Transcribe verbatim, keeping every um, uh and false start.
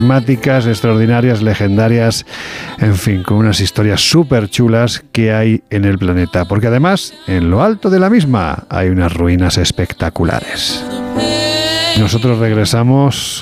enigmáticas, extraordinarias, legendarias, en fin, con unas historias súper chulas que hay en el planeta. Porque además, en lo alto de la misma hay unas ruinas espectaculares. Nosotros regresamos